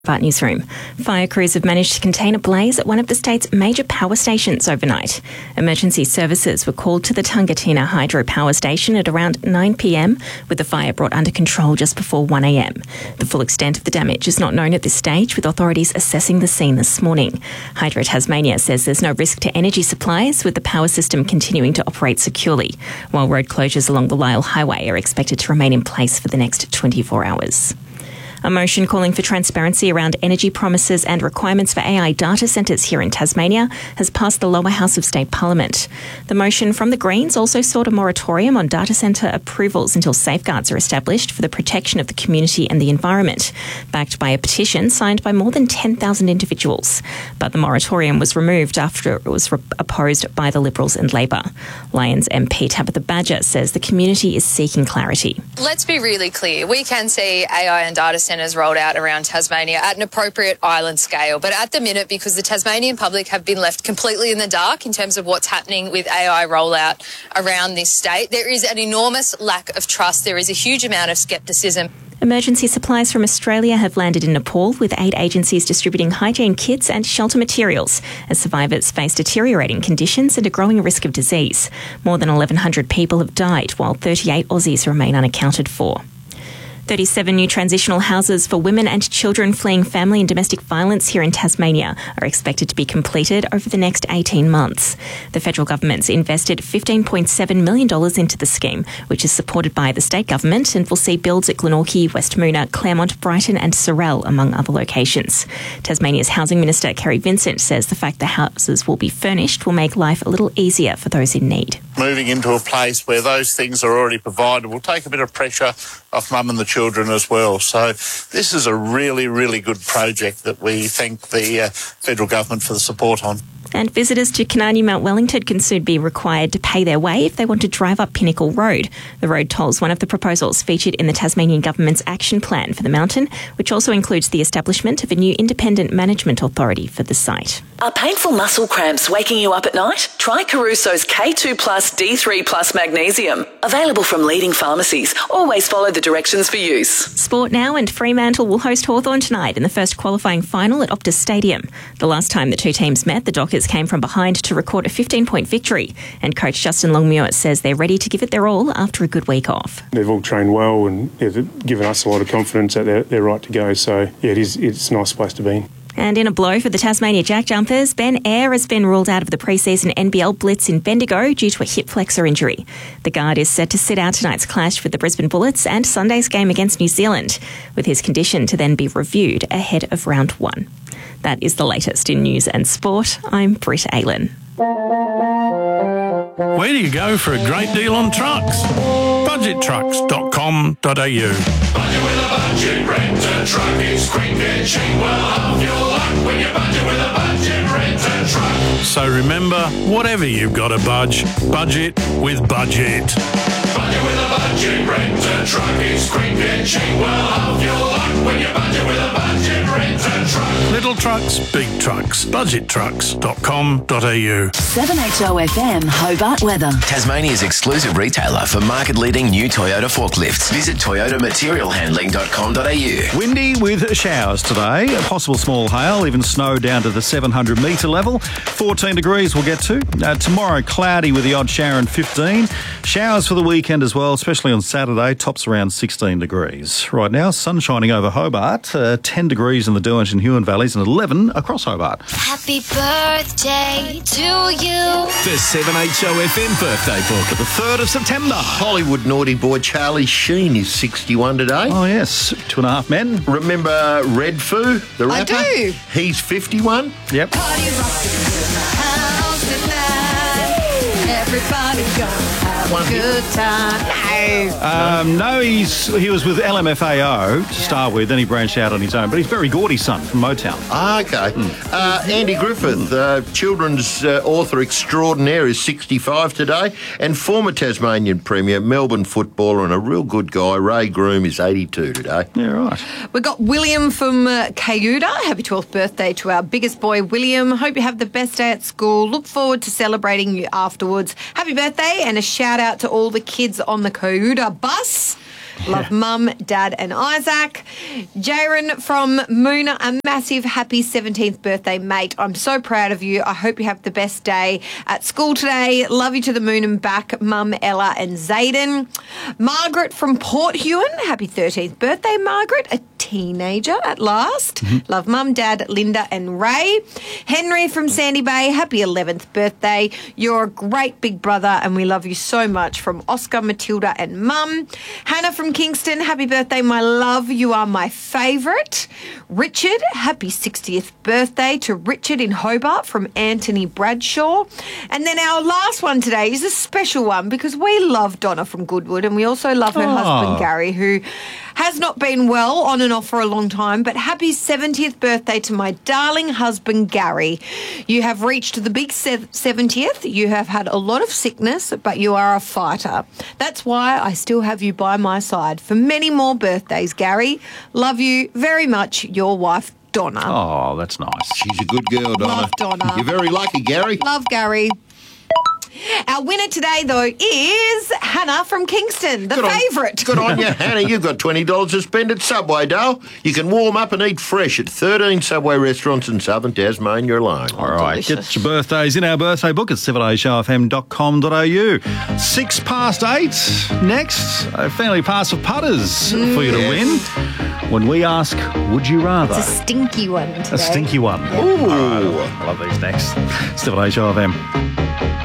Hobart Newsroom. Fire crews have managed to contain a blaze at one of the state's major power stations overnight. Emergency services were called to the Tungatina Hydro Power Station at around 9 p.m, with the fire brought under control just before 1 a.m. The full extent of the damage is not known at this stage, with authorities assessing the scene this morning. Hydro Tasmania says there's no risk to energy supplies, with the power system continuing to operate securely, while road closures along the Lyell Highway are expected to remain in place for the next 24 hours. A motion calling for transparency around energy promises and requirements for AI data centres here in Tasmania has passed the lower house of state parliament. The motion from the Greens also sought a moratorium on data centre approvals until safeguards are established for the protection of the community and the environment, backed by a petition signed by more than 10,000 individuals. But the moratorium was removed after it was opposed by the Liberals and Labor. Lions MP Tabitha Badger says the community is seeking clarity. Let's be really clear. We can see AI and data centres rolled out around Tasmania at an appropriate island scale. But at the minute, because the Tasmanian public have been left completely in the dark in terms of what's happening with AI rollout around this state, there is an enormous lack of trust. There is a huge amount of scepticism. Emergency supplies from Australia have landed in Nepal, with aid agencies distributing hygiene kits and shelter materials as survivors face deteriorating conditions and a growing risk of disease. More than 1,100 people have died, while 38 Aussies remain unaccounted for. 37 new transitional houses for women and children fleeing family and domestic violence here in Tasmania are expected to be completed over the next 18 months. The federal government's invested $15.7 million into the scheme, which is supported by the state government and will see builds at Glenorchy, Westmoona, Claremont, Brighton and Sorell, among other locations. Tasmania's Housing Minister Kerry Vincent says the fact the houses will be furnished will make life a little easier for those in need. Moving into a place where those things are already provided will take a bit of pressure off mum and the children as well. So this is a really, really good project that we thank the federal government for the support on. And visitors to Kanani Mount Wellington can soon be required to pay their way if they want to drive up Pinnacle Road. The road toll's one of the proposals featured in the Tasmanian Government's action plan for the mountain, which also includes the establishment of a new independent management authority for the site. Are painful muscle cramps waking you up at night? Try Caruso's K2 Plus D3 Plus Magnesium. Available from leading pharmacies. Always follow the directions for use. Sport now, and Fremantle will host Hawthorn tonight in the first qualifying final at Optus Stadium. The last time the two teams met, the Dockers came from behind to record a 15-point victory, and coach Justin Longmuir says they're ready to give it their all after a good week off. They've all trained well and they've given us a lot of confidence that they're right to go, so yeah, it's a nice place to be in. And in a blow for the Tasmania Jack Jumpers, Ben Eyre has been ruled out of the pre-season NBL Blitz in Bendigo due to a hip flexor injury. The guard is set to sit out tonight's clash with the Brisbane Bullets and Sunday's game against New Zealand, with his condition to then be reviewed ahead of round one. That is the latest in news and sport. I'm Britt Aylen. Where do you go for a great deal on trucks? Budgettrucks.com.au. Budget with a budget, rent a truck is quick and cheap. Well, half your luck when you budget with a budget, rent a truck. So remember, whatever you've got to budget with Budget. Budget with a budget, rent a truck is quick and cheap. Well, half your luck when you budget with a budget, rent a truck. Little trucks, big trucks. Budgettrucks.com.au. 7HO FM Hobart weather. Tasmania's exclusive retailer for market-leading new Toyota forklifts. Visit toyotamaterialhandling.com.au. Windy with showers today. A possible small hail, even snow down to the 700 metre level. 14 degrees we'll get to. Tomorrow, cloudy with the odd shower and 15. Showers for the weekend as well, especially on Saturday. Tops around 16 degrees. Right now, sun shining over Hobart. 10 degrees in the Derwent and Huon valleys and 11 across Hobart. Happy birthday to you. The 7HO FM birthday book. The 3rd of September. Hollywood naughty boy Charlie Sheen is 61 today. Oh, yes. 2.5 Men. Remember Red Foo, the rapper? I do. He's 51. Yep. Party rocking in the house tonight. Everybody gonna have a good time. No, he was with LMFAO to start with, then he branched out on his own. But he's Berry Gordy's son from Motown. Okay. Andy Griffith, children's author extraordinaire, is 65 today. And former Tasmanian Premier, Melbourne footballer and a real good guy, Ray Groom, is 82 today. Yeah, right. We've got William from Cayuga. Happy 12th birthday to our biggest boy, William. Hope you have the best day at school. Look forward to celebrating you afterwards. Happy birthday, and a shout out to all the kids on the Cayuga bus. Love Mum, Dad and Isaac. Jaren from Moona, a massive happy 17th birthday, mate. I'm so proud of you. I hope you have the best day at school today. Love you to the moon and back, Mum, Ella and Zayden. Margaret from Port Huon. Happy 13th birthday, Margaret. A teenager at last. Love Mum, Dad, Linda and Ray. Henry from Sandy Bay. Happy 11th birthday. You're a great big brother and we love you so much. From Oscar, Matilda and Mum. Hannah from Kingston. Happy birthday, my love. You are my favourite. Richard. Happy 60th birthday to Richard in Hobart from Anthony Bradshaw. And then our last one today is a special one because we love Donna from Goodwood and we also love her husband Gary, who has not been well on and off for a long time, but happy 70th birthday to my darling husband Gary. You have reached the big 70th. You have had a lot of sickness, but you are a fighter. That's why I still have you by my side for many more birthdays, Gary. Love you very much, your wife, Donna. Oh, that's nice. She's a good girl, Donna. Love Donna. You're very lucky, Gary. Love Gary. Our winner today, though, is Hannah from Kingston, the favourite. Good on you, Hannah. You've got $20 to spend at Subway, Dale. You can warm up and eat fresh at 13 Subway restaurants in southern Tasmania alone. All right, get your birthdays in our birthday book at 7ashowfm.com.au. 8:06 next, a family pass of putters for you to win. When we ask, would you rather? It's a stinky one today. A stinky one. Ooh. All right, I love these next. 7ashowfm.